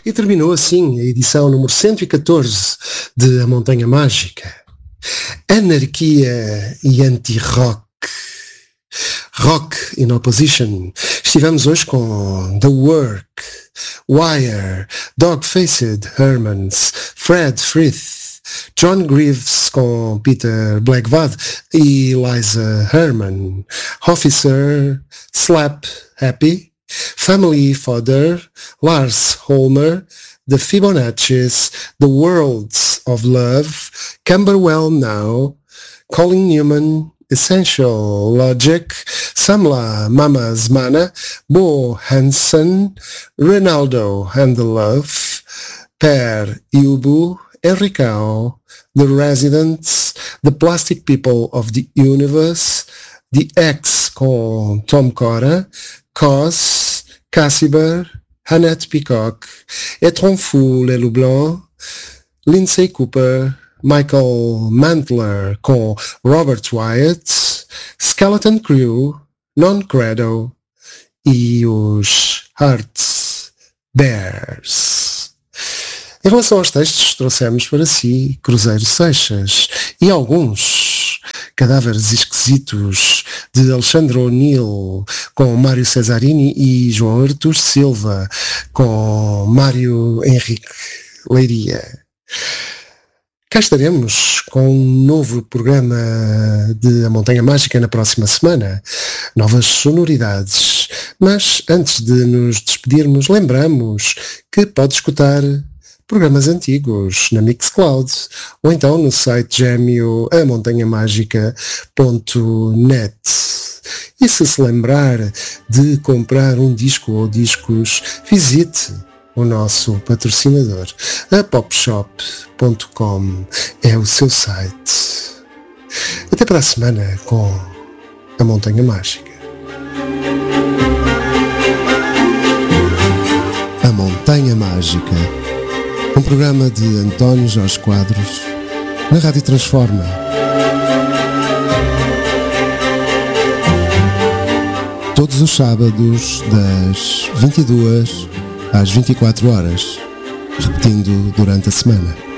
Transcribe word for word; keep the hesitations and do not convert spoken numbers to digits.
E terminou assim a edição número cento e catorze de A Montanha Mágica. Anarquia e anti-rock. Rock in Opposition. Estivemos hoje com The Work, Wire, Dog-Faced Hermans, Fred Frith, John Greaves com Peter Blackvad e Liza Herman, Officer, Slap Happy, Family Fodder, Lars Holmer, The Fibonaccis, The Worlds of Love, Camberwell Now, Colin Newman, Essential Logic, Samla Mamas Mana, Bo Hansen, Ronaldo and the Love, Per Ubu, Enricao, The Residents, The Plastic People of the Universe, The X com Tom Cora, Cos, Cassiber, Annette Peacock, Etron Fou Le Blanc, Lindsay Cooper, Michael Mantler com Robert Wyatt, Skeleton Crew, Non Credo e os Hearts Bears. Em relação aos textos, trouxemos para si Cruzeiro Seixas e alguns Cadáveres Esquisitos de Alexandre O'Neill com Mário Cesarini e João Artur Silva com Mário Henrique Leiria. Cá estaremos com um novo programa de A Montanha Mágica na próxima semana. Novas sonoridades. Mas antes de nos despedirmos, lembramos que pode escutar programas antigos na Mixcloud ou então no site gêmeo a montanha mágica ponto net. E se se lembrar de comprar um disco ou discos, visite o nosso patrocinador. A popshop ponto com é o seu site. Até para a semana com A Montanha Mágica. A Montanha Mágica, um programa de António Jorge Quadros, na Rádio Transforma. Todos os sábados, das vinte e duas às vinte e quatro horas, repetindo durante a semana.